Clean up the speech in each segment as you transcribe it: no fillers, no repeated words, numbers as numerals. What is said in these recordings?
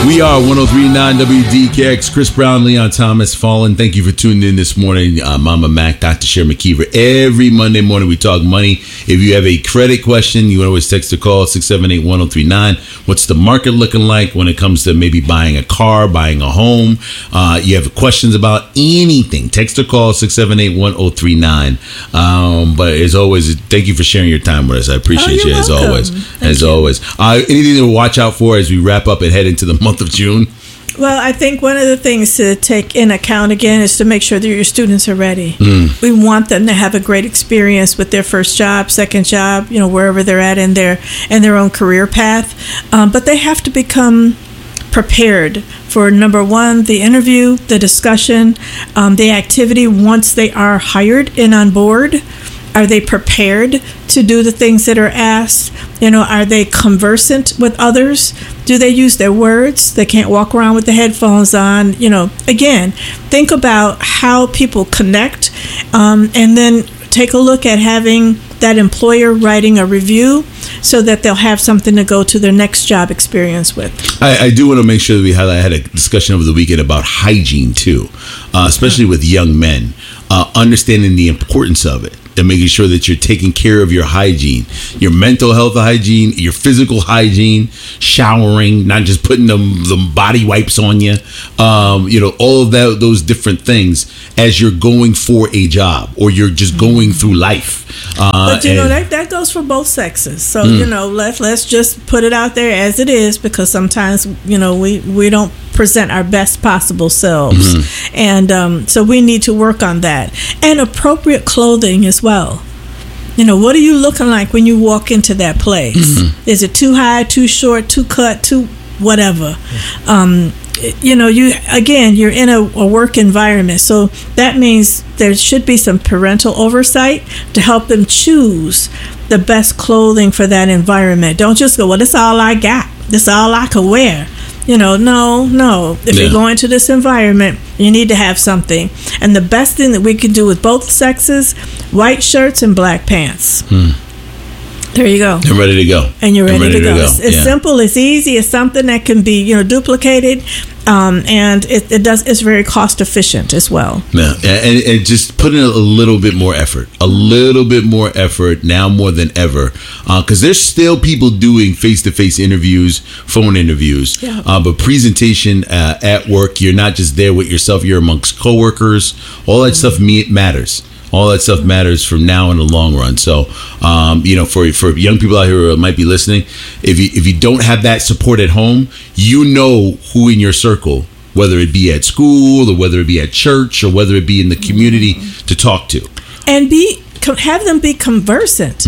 We are 103.9 WDKX. Chris Brown, Leon Thomas, Fallen. Thank you for tuning in this morning. Mama Mac, Dr. Sharon McKeever. Every Monday morning we talk money. If you have a credit question, you can always text or call 678-1039. What's the market looking like when it comes to maybe buying a car, buying a home? You have questions about anything, text or call 678-1039. But as always, thank you for sharing your time with us. I appreciate you as welcome. always. Thank you. Anything to watch out for as we wrap up and head into the month of June? Well, I think one of the things to take in account again is to make sure that your students are ready. We want them to have a great experience with their first job, second job, wherever they're at in their own career path. But they have to become prepared for, number one, the interview, the discussion, the activity once they are hired and on board. Are they prepared to do the things that are asked? Are they conversant with others? Do they use their words? They can't walk around with the headphones on. Again, think about how people connect, and then take a look at having that employer writing a review so that they'll have something to go to their next job experience with. I do want to make sure that I had a discussion over the weekend about hygiene too, especially with young men, understanding the importance of it. And making sure that you're taking care of your hygiene, your mental health hygiene, your physical hygiene, showering, not just putting the body wipes on you, all of those different things as you're going for a job or you're just going through life. But that goes for both sexes. So let's just put it out there as it is, because sometimes we don't present our best possible selves, and so we need to work on that, and appropriate clothing as well. What are you looking like when you walk into that place? Is it too high, too short, too cut, too whatever? You're in a work environment, so that means there should be some parental oversight to help them choose the best clothing for that environment. Don't just go, well, that's all I got, that's all I can wear. No. If you're going to this environment, you need to have something. And the best thing that we can do with both sexes, white shirts and black pants. There you go. You're ready to go. And you're ready to go. It's simple, it's easy, it's something that can be, duplicated. And it's very cost efficient as well. Yeah, and just put in a little bit more effort now more than ever, because there's still people doing face-to-face interviews, phone interviews, but presentation at work, you're not just there with yourself, you're amongst coworkers. All that stuff matters. All that stuff matters from now in the long run. So, for young people out here who might be listening, if you don't have that support at home, who in your circle, whether it be at school or whether it be at church or whether it be in the community, to talk to. And have them be conversant,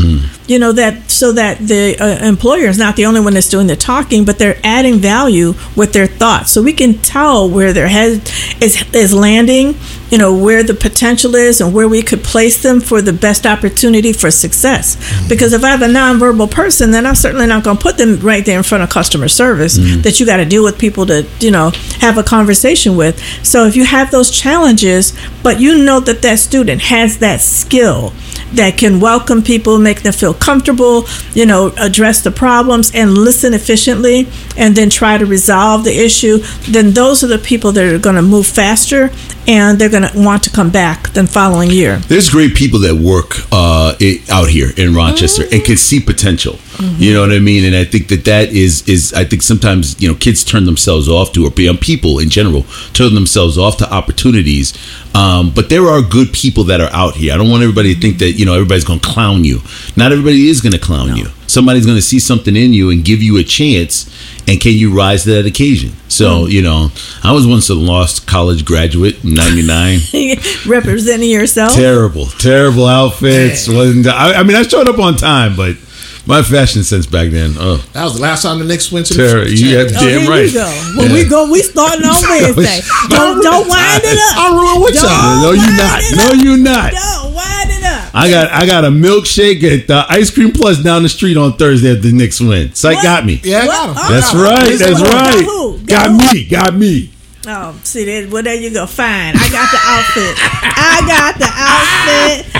so that the employer is not the only one that's doing the talking, but they're adding value with their thoughts. So we can tell where their head is landing, where the potential is and where we could place them for the best opportunity for success. Because if I have a nonverbal person, then I'm certainly not going to put them right there in front of customer service that you got to deal with people to, have a conversation with. So if you have those challenges, but that student has that skill that can welcome people, make them feel comfortable, address the problems and listen efficiently, and then try to resolve the issue, then those are the people that are going to move faster and they're going to want to come back the following year. There's great people that work out here in Rochester and can see potential. You know what I mean? And I think that is I think sometimes, kids turn themselves off to, or people in general turn themselves off to opportunities. But there are good people that are out here. I don't want everybody to think that, everybody's going to clown you. Not everybody is going to clown you. Somebody's going to see something in you and give you a chance. And can you rise to that occasion? So, I was once a lost college graduate in 99. Representing yourself? Terrible outfits. I showed up on time, but my fashion sense back then. Oh, that was the last time the Knicks went to the damn right. You go. When we starting on Wednesday. Don't wind it up. I'm rolling with y'all. No, you're not. No, you're not. Don't wind it up. I got a milkshake at the Ice Cream Plus down the street on Thursday at the Knicks win. Psych got me. Yeah, I got him. That's right. That's right. Got me. Oh, see, there you go. Fine. I got the outfit.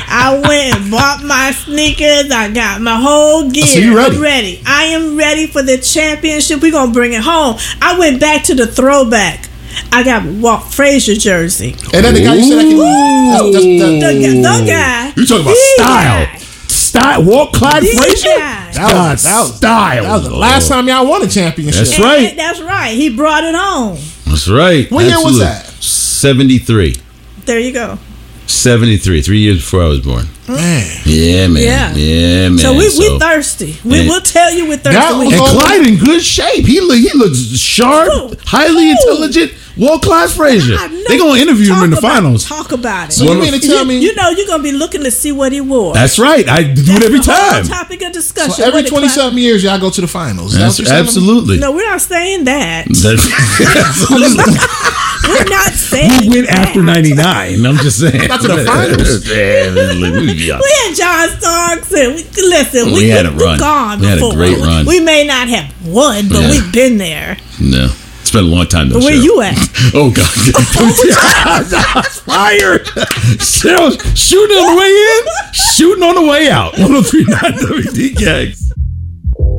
I went and bought my sneakers. I got my whole gear. So you ready? I'm ready. I am ready for the championship. We're going to bring it home. I went back to the throwback. I got Walt Frazier jersey. And then the guy you said I can. The guy. You talking about style? Style. Walt Clyde Frazier? That was style. That was the last time y'all won a championship. That's right. That's right. He brought it home. That's right. What year was that? 73. There you go. 73. 3 years before I was born. Man. Yeah, man. Yeah. Yeah, man. So we thirsty. We will tell you we're thirsty. And Clyde in good shape. He looks sharp, highly intelligent. Walt Clyde Frazier. They're going to interview him in the finals. Talk about it. So you mean to tell me? You know you're going to be looking to see what he wore. That's right. I do it every time. Topic of discussion. So every 20-something years, y'all go to the finals. Absolutely. No, we're not saying that. We're not saying we went after 99. I'm just saying. Not to the finals. We had John Starks and we had a run. Gone we had before. a great run. We may not have won, but we've been there. No. It's been a long time though. Where you at? Oh God! Fired! Cheryl, shooting on the way in, shooting on the way out. 103.9 WD Gags.